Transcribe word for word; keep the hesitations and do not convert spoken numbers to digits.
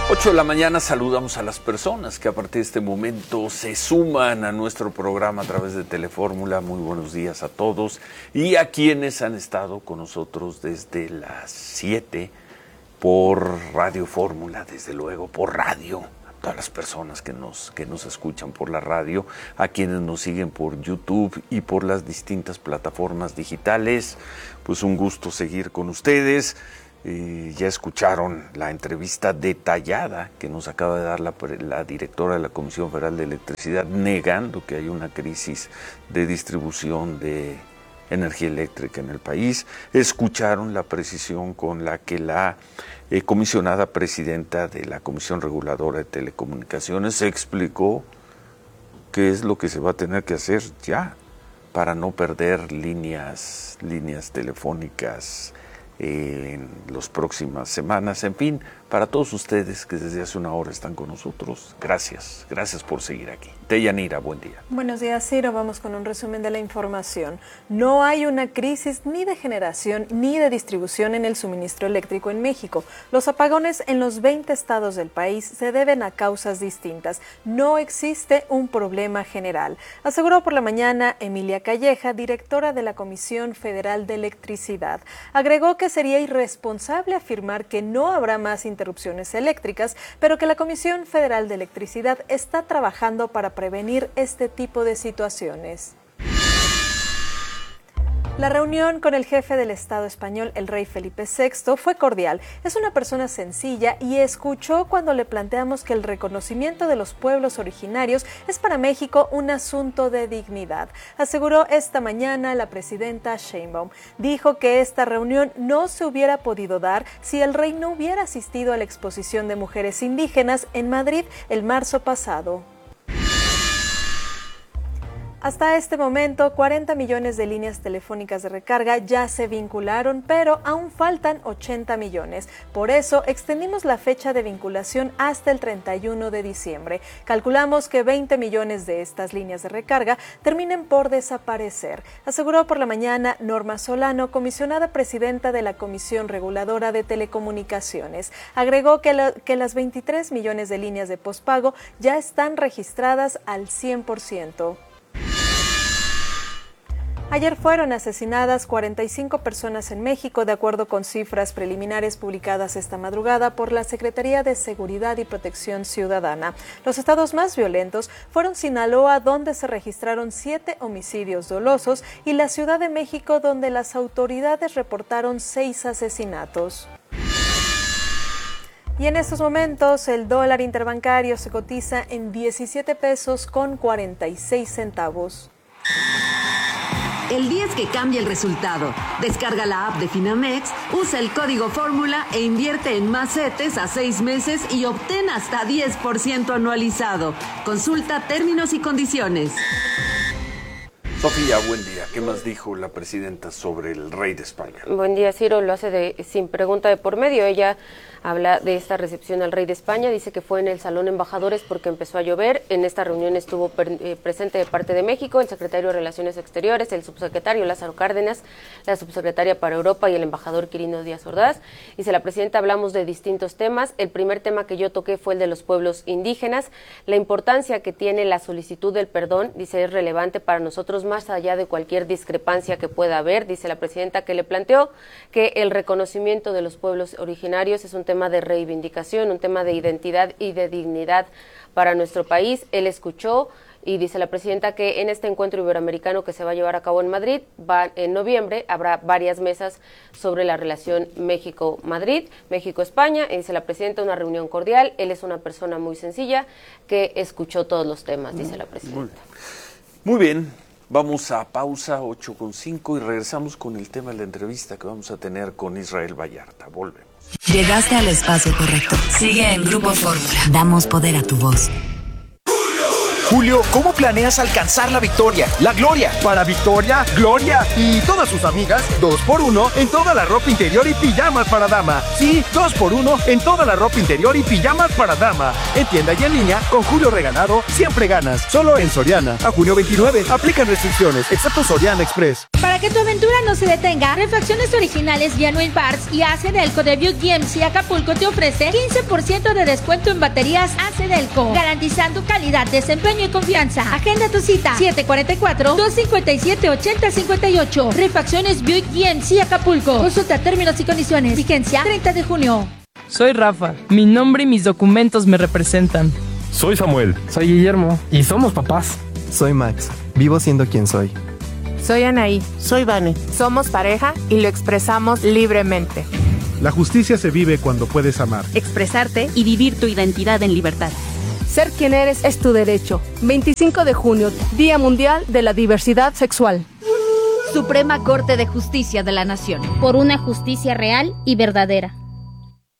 ocho de la mañana saludamos a las personas que a partir de este momento se suman a nuestro programa a través de Telefórmula. Muy buenos días a todos y a quienes han estado con nosotros desde las siete por Radio Fórmula, desde luego por radio. A todas las personas que nos, que nos escuchan por la radio, a quienes nos siguen por YouTube y por las distintas plataformas digitales, pues un gusto seguir con ustedes. Eh, ya escucharon la entrevista detallada que nos acaba de dar la, la directora de la Comisión Federal de Electricidad, negando que hay una crisis de distribución de energía eléctrica en el país. Escucharon la precisión con la que la eh, comisionada presidenta de la Comisión Reguladora de Telecomunicaciones explicó qué es lo que se va a tener que hacer ya para no perder líneas, líneas telefónicas en las próximas semanas. En fin, para todos ustedes que desde hace una hora están con nosotros, gracias, gracias por seguir aquí. Deyanira, buen día. Buenos días, Ciro. Vamos con un resumen de la información. No hay una crisis ni de generación ni de distribución en el suministro eléctrico en México. Los apagones en los veinte estados del país se deben a causas distintas. No existe un problema general, aseguró por la mañana Emilia Calleja, directora de la Comisión Federal de Electricidad. Agregó que sería irresponsable afirmar que no habrá más interrupciones eléctricas, pero que la Comisión Federal de Electricidad está trabajando para prevenir este tipo de situaciones. La reunión con el jefe del Estado español, el rey Felipe sexto, fue cordial. Es una persona sencilla y escuchó cuando le planteamos que el reconocimiento de los pueblos originarios es para México un asunto de dignidad, aseguró esta mañana la presidenta Sheinbaum. Dijo que esta reunión no se hubiera podido dar si el rey no hubiera asistido a la exposición de mujeres indígenas en Madrid el marzo pasado. Hasta este momento, cuarenta millones de líneas telefónicas de recarga ya se vincularon, pero aún faltan ochenta millones. Por eso, extendimos la fecha de vinculación hasta el treinta y uno de diciembre. Calculamos que veinte millones de estas líneas de recarga terminen por desaparecer, aseguró por la mañana Norma Solano, comisionada presidenta de la Comisión Reguladora de Telecomunicaciones. Agregó que, la, que las veintitrés millones de líneas de pospago ya están registradas al cien por ciento. Ayer fueron asesinadas cuarenta y cinco personas en México, de acuerdo con cifras preliminares publicadas esta madrugada por la Secretaría de Seguridad y Protección Ciudadana. Los estados más violentos fueron Sinaloa, donde se registraron siete homicidios dolosos, y la Ciudad de México, donde las autoridades reportaron seis asesinatos. Y en estos momentos el dólar interbancario se cotiza en diecisiete pesos con cuarenta y seis centavos. El día es que cambia el resultado. Descarga la app de Finamex, usa el código Fórmula e invierte en más CETES a seis meses y obtén hasta diez por ciento anualizado. Consulta términos y condiciones. Sofía, buen día. ¿Qué más dijo la presidenta sobre el rey de España? Buen día, Ciro. Lo hace de, sin pregunta de por medio. Ella habla de esta recepción al rey de España. Dice que fue en el Salón Embajadores porque empezó a llover. En esta reunión estuvo per, eh, presente de parte de México el secretario de Relaciones Exteriores, el subsecretario Lázaro Cárdenas, la subsecretaria para Europa y el embajador Quirino Díaz Ordaz. Dice la presidenta, hablamos de distintos temas. El primer tema que yo toqué fue el de los pueblos indígenas. La importancia que tiene la solicitud del perdón, dice, es relevante para nosotros más allá de cualquier discrepancia que pueda haber. Dice la presidenta que le planteó que el reconocimiento de los pueblos originarios es un tema de reivindicación, un tema de identidad y de dignidad para nuestro país. Él escuchó y dice la presidenta que en este encuentro iberoamericano que se va a llevar a cabo en Madrid, va en noviembre, habrá varias mesas sobre la relación México-Madrid, México-España. Y dice la presidenta, una reunión cordial. Él es una persona muy sencilla que escuchó todos los temas, dice la presidenta. Muy bien. Vamos a pausa, ocho con cinco, y regresamos con el tema de la entrevista que vamos a tener con Israel Vallarta. Volvemos. Llegaste al espacio correcto. Sigue en Grupo Fórmula. Damos poder a tu voz. Julio, ¿cómo planeas alcanzar la victoria, la gloria? Para Victoria, Gloria y todas sus amigas, dos por uno en toda la ropa interior y pijamas para dama. Sí, dos por uno en toda la ropa interior y pijamas para dama. En tienda y en línea, con Julio Regalado, siempre ganas. Solo en Soriana. A junio veintinueve, aplican restricciones, excepto Soriana Express. Para que tu aventura no se detenga, Refacciones Originales Genuine Parts y Acedelco de Buick G M C Acapulco te ofrece quince por ciento de descuento en baterías Acedelco, garantizando calidad, desempeño y confianza. Agenda tu cita siete cuatro cuatro, dos cinco siete, ocho cero cinco ocho. Refacciones Buick G M C Acapulco. Consulta términos y condiciones. Vigencia treinta de junio. Soy Rafa. Mi nombre y mis documentos me representan. Soy Samuel. Soy Guillermo. Y somos papás. Soy Max. Vivo siendo quien soy. Soy Anaí. Soy Vane. Somos pareja y lo expresamos libremente. La justicia se vive cuando puedes amar, expresarte y vivir tu identidad en libertad. Ser quien eres es tu derecho. veinticinco de junio, Día Mundial de la Diversidad Sexual. Suprema Corte de Justicia de la Nación. Por una justicia real y verdadera.